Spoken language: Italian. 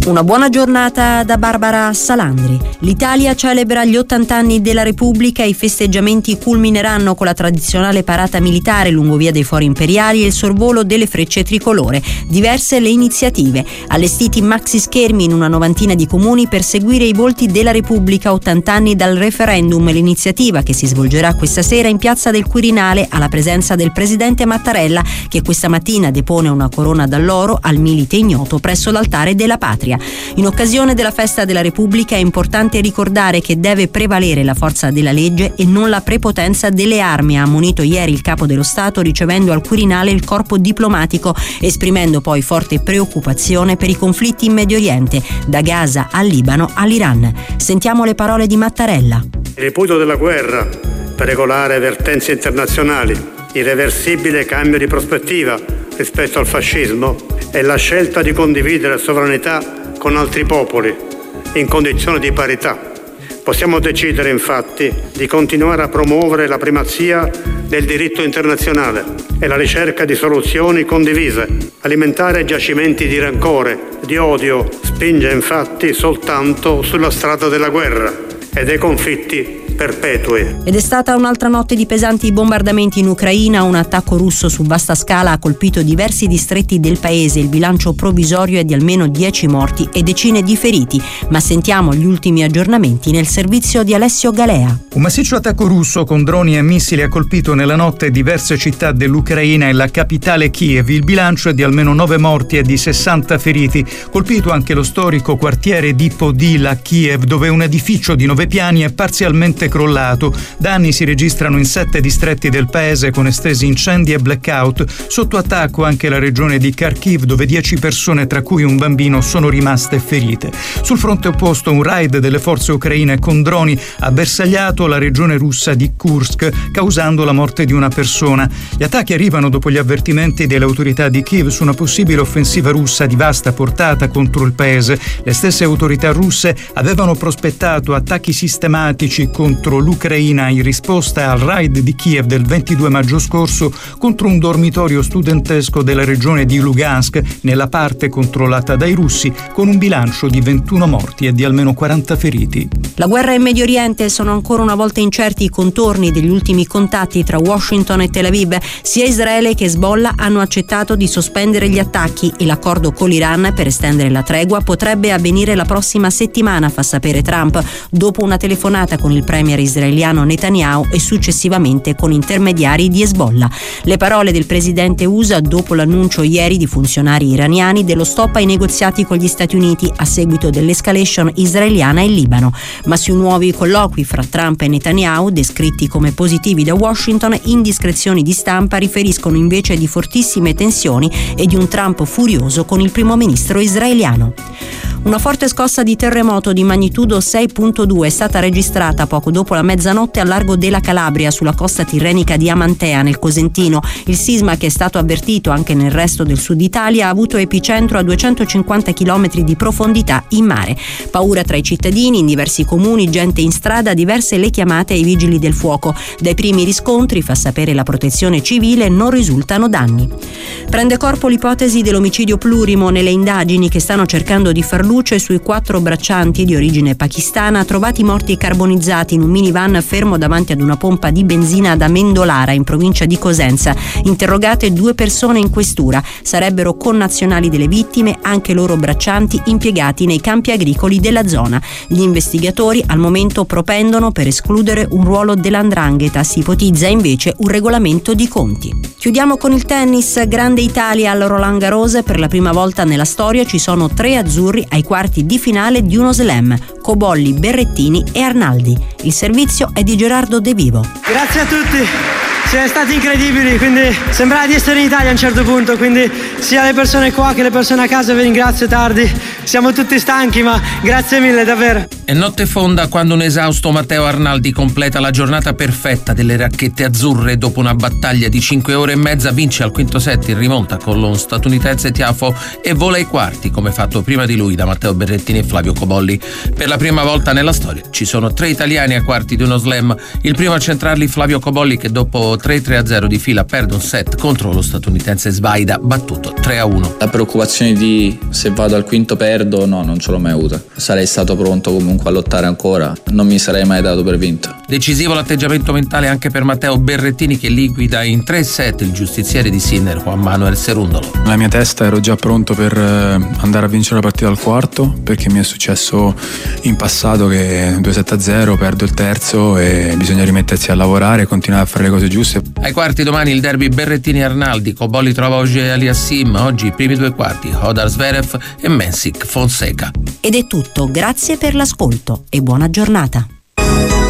Una buona giornata da Barbara Salandri. L'Italia celebra gli 80 anni della Repubblica e i festeggiamenti culmineranno con la tradizionale parata militare lungo via dei Fori Imperiali e il sorvolo delle frecce tricolore. Diverse le iniziative. Allestiti maxi schermi in una novantina di comuni per seguire i volti della Repubblica 80 anni dal referendum. L'iniziativa che si svolgerà questa sera in piazza del Quirinale alla presenza del presidente Mattarella, che questa mattina depone una corona d'alloro al milite ignoto presso l'altare della Patria. In occasione della festa della Repubblica è importante ricordare che deve prevalere la forza della legge e non la prepotenza delle armi, ha ammonito ieri il capo dello Stato ricevendo al Quirinale il corpo diplomatico, esprimendo poi forte preoccupazione per i conflitti in Medio Oriente, da Gaza al Libano all'Iran. Sentiamo le parole di Mattarella. Il ripudio della guerra per regolare vertenze internazionali, irreversibile cambio di prospettiva rispetto al fascismo e la scelta di condividere sovranità con altri popoli in condizioni di parità. Possiamo decidere infatti di continuare a promuovere la primazia del diritto internazionale e la ricerca di soluzioni condivise. Alimentare giacimenti di rancore, di odio, spinge infatti soltanto sulla strada della guerra e dei conflitti perpetui. Ed è stata un'altra notte di pesanti bombardamenti in Ucraina. Un attacco russo su vasta scala ha colpito diversi distretti del paese. Il bilancio provvisorio è di almeno 10 morti e decine di feriti. Ma sentiamo gli ultimi aggiornamenti nel servizio di Alessio Galea. Un massiccio attacco russo con droni e missili ha colpito nella notte diverse città dell'Ucraina e la capitale Kiev. Il bilancio è di almeno 9 morti e di 60 feriti. Colpito anche lo storico quartiere di Podil a Kiev, dove un edificio di 9 piani è parzialmente crollato. Danni si registrano in 7 distretti del paese con estesi incendi e blackout. Sotto attacco anche la regione di Kharkiv, dove 10 persone, tra cui un bambino, sono rimaste ferite. Sul fronte opposto un raid delle forze ucraine con droni ha bersagliato la regione russa di Kursk, causando la morte di una persona. Gli attacchi arrivano dopo gli avvertimenti delle autorità di Kiev su una possibile offensiva russa di vasta portata contro il paese. Le stesse autorità russe avevano prospettato attacchi sistematici contro l'Ucraina in risposta al raid di Kiev del 22 maggio scorso contro un dormitorio studentesco della regione di Lugansk, nella parte controllata dai russi, con un bilancio di 21 morti e di almeno 40 feriti. La guerra in Medio Oriente. Sono ancora una volta incerti i contorni degli ultimi contatti tra Washington e Tel Aviv. Sia Israele che Hezbollah hanno accettato di sospendere gli attacchi e l'accordo con l'Iran per estendere la tregua potrebbe avvenire la prossima settimana, fa sapere Trump, dopo una telefonata con il premier israeliano Netanyahu e successivamente con intermediari di Hezbollah. Le parole del presidente USA dopo l'annuncio ieri di funzionari iraniani dello stop ai negoziati con gli Stati Uniti a seguito dell'escalation israeliana in Libano. Ma sui nuovi colloqui fra Trump e Netanyahu, descritti come positivi da Washington, indiscrezioni di stampa riferiscono invece di fortissime tensioni e di un Trump furioso con il primo ministro israeliano. Una forte scossa di terremoto di magnitudo 6.2 è stata registrata poco dopo la mezzanotte al largo della Calabria, sulla costa tirrenica di Amantea, nel Cosentino. Il sisma, che è stato avvertito anche nel resto del sud Italia, ha avuto epicentro a 250 km di profondità in mare. Paura tra i cittadini in diversi comuni, gente in strada, diverse le chiamate ai vigili del fuoco. Dai primi riscontri, fa sapere la Protezione Civile, non risultano danni. Prende corpo l'ipotesi dell'omicidio plurimo nelle indagini che stanno cercando di far luce sui 4 braccianti di origine pakistana trovati morti carbonizzati in un minivan fermo davanti ad una pompa di benzina ad Amendolara, in provincia di Cosenza. Interrogate 2 persone in questura. Sarebbero connazionali delle vittime, anche loro braccianti impiegati nei campi agricoli della zona. Gli investigatori al momento propendono per escludere un ruolo dell''ndrangheta. Si ipotizza invece un regolamento di conti. Chiudiamo con il tennis. Grande Italia al Roland Garros. Per la prima volta nella storia ci sono 3 azzurri ai quarti di finale di uno slam: Cobolli, Berrettini e Arnaldi. Il servizio è di Gerardo De Vivo. Grazie a tutti, siete stati incredibili, quindi sembrava di essere in Italia a un certo punto, quindi sia le persone qua che le persone a casa vi ringrazio. Tardi, siamo tutti stanchi, ma grazie mille davvero. È notte fonda quando un esausto Matteo Arnaldi completa la giornata perfetta delle racchette azzurre. Dopo una battaglia di 5 ore e mezza vince al quinto set in rimonta con lo statunitense Tiafoe e vola ai quarti, come fatto prima di lui da Matteo Berrettini e Flavio Cobolli. Per la prima volta nella storia ci sono 3 italiani ai quarti di uno slam. Il primo a centrarli Flavio Cobolli, che dopo dopo 3-0 di fila perde un set contro lo statunitense Svaida, battuto 3-1. La preoccupazione di se vado al quinto perdo, no, non ce l'ho mai avuta. Sarei stato pronto comunque a lottare ancora, non mi sarei mai dato per vinto. Decisivo l'atteggiamento mentale anche per Matteo Berrettini, che liquida in 3 set il giustiziere di Sinner, Juan Manuel Cerundolo. Nella mia testa ero già pronto per andare a vincere la partita al quarto, perché mi è successo in passato che 2-7-0, perdo il terzo e bisogna rimettersi a lavorare e continuare a fare le cose giuste. Ai quarti domani il derby Berrettini-Arnaldi, Cobolli trova Auger Aliassime, oggi i primi 2 quarti, Hodar Zverev e Mensik Fonseca. Ed è tutto, grazie per l'ascolto e buona giornata.